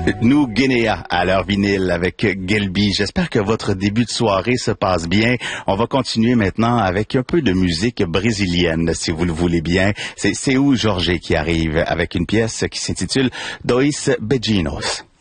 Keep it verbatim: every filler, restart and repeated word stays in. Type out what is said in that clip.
Nous, Guinea, à leur vinyle avec Gelbi. J'espère que votre début de soirée se passe bien. On va continuer maintenant avec un peu de musique brésilienne, si vous le voulez bien. C'est Seu Jorge qui arrive avec une pièce qui s'intitule Dois Beijinhos.